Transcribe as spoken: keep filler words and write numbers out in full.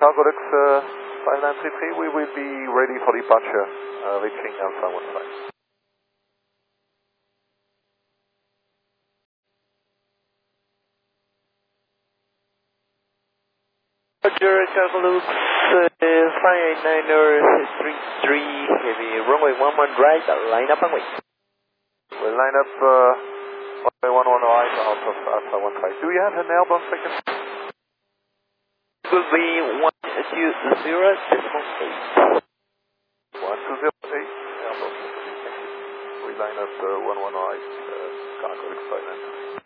Cargolux uh, five nine three three, we will be ready for departure, uh, reaching Alpha one five. Roger, Cargolux uh, five eight nine three three, heavy runway one one right, line up and wait. We'll line up uh, runway one one right out of Alpha one five. Do you have an airborne second? Will be one two zero decimal eight. one two zero eight, airborne second. We line up uh, one one right, uh, Cargolux five nine three.